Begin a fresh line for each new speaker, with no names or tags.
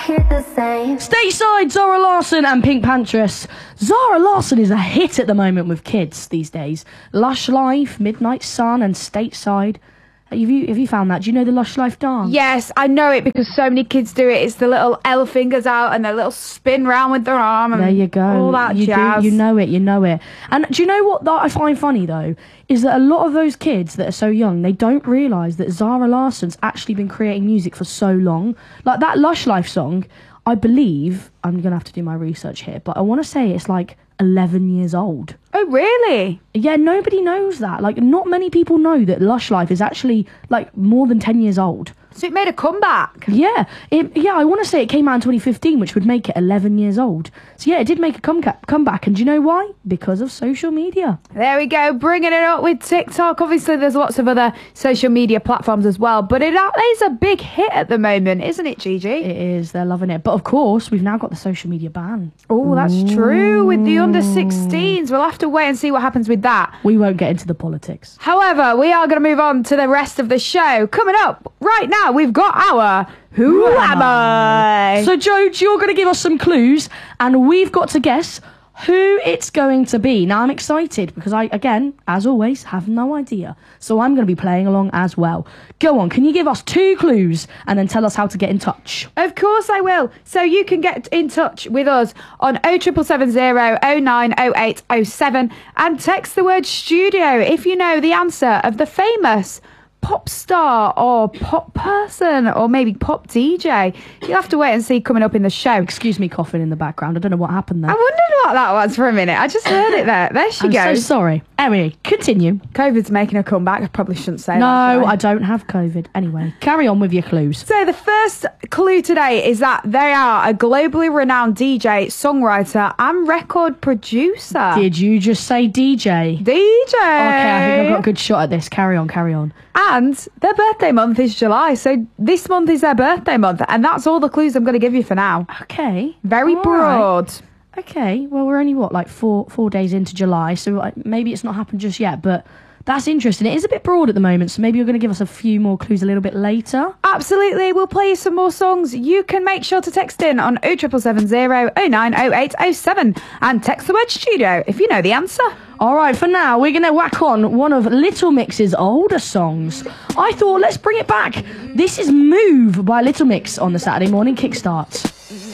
hit the same.
Stateside, Zara Larsson and Pink Panthers. Zara Larsson is a hit at the moment with kids these days. Lush Life, Midnight Sun and Stateside. Have you found that? Do you know the Lush Life dance?
Yes, I know it because so many kids do it. It's the little L fingers out and their little spin round with their arm. And
there you go.
All that jazz.
You know it. And do you know what I find funny, though? Is that a lot of those kids that are so young, they don't realise that Zara Larsson's actually been creating music for so long. Like that Lush Life song, I believe, I'm going to have to do my research here, but I want to say it's like 11 years old.
Oh, really?
Yeah, nobody knows that. Like, not many people know that Lush Life is actually, like, more than 10 years old.
So it made a comeback?
Yeah. I want to say it came out in 2015, which would make it 11 years old. So, yeah, it did make a comeback. And do you know why? Because of social media.
There we go, bringing it up with TikTok. Obviously, there's lots of other social media platforms as well. But it is a big hit at the moment, isn't it, Gigi?
It is. They're loving it. But, of course, we've now got the social media ban.
Oh, that's true. With the under-16s, we'll have to wait and see what happens with that.
We won't get into the politics.
However, we are going to move on to the rest of the show. Coming up right now, we've got our Who Am I?
So, Joe, you're going to give us some clues, and we've got to guess who it's going to be. Now, I'm excited because I, again, as always, have no idea. So I'm going to be playing along as well. Go on, can you give us 2 clues and then tell us how to get in touch?
Of course I will. So you can get in touch with us on 07770 090807 and text the word studio if you know the answer of the famous pop star or pop person or maybe pop DJ. You'll have to wait and see coming up in the show.
Excuse me coughing in the background. I don't know what happened there.
I wondered what that was for a minute. I just heard it there. There she goes.
I'm so sorry. Anyway, continue.
COVID's making a comeback. I probably shouldn't say that.
No, I don't have COVID. Anyway, carry on with your clues.
So the first clue today is that they are a globally renowned DJ, songwriter and record producer.
Did you just say DJ?
DJ.
Okay, I think I've got a good shot at this. Carry on.
And their birthday month is July, so this month is their birthday month, and that's all the clues I'm going to give you for now.
Okay.
Very broad.
Right. Okay, well, we're only, like, four days into July, so maybe it's not happened just yet, but that's interesting. It is a bit broad at the moment, so maybe you're going to give us a few more clues a little bit later.
Absolutely, we'll play you some more songs. You can make sure to text in on 07770 090807 and text the word studio if you know the answer.
All right, for now, we're going to whack on one of Little Mix's older songs. I thought, let's bring it back. This is Move by Little Mix on the Saturday Morning Kickstart.